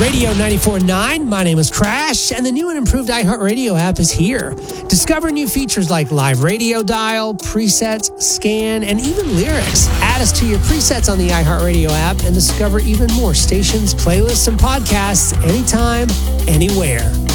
Radio 94.9. My name is Crash, and the new and improved iHeartRadio app is here. Discover new features like live radio dial, presets, scan, and even lyrics. Add us to your presets on the iHeartRadio app and discover even more stations, playlists, and podcasts anytime, anywhere.